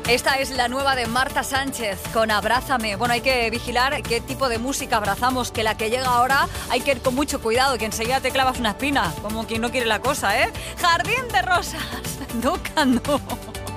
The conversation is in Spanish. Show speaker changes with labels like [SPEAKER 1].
[SPEAKER 1] Esta es la nueva de Marta Sánchez con Abrázame. Bueno, hay que vigilar qué tipo de música abrazamos, que la que llega ahora hay que ir con mucho cuidado, que enseguida te clavas una espina, como quien no quiere la cosa, ¿eh? Jardín de rosas, no.